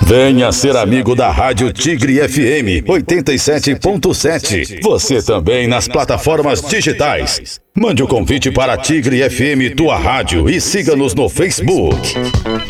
Venha ser amigo da Rádio Tigre FM 87.7. Você também nas plataformas digitais. Mande o convite para Tigre FM, tua rádio, e siga-nos no Facebook.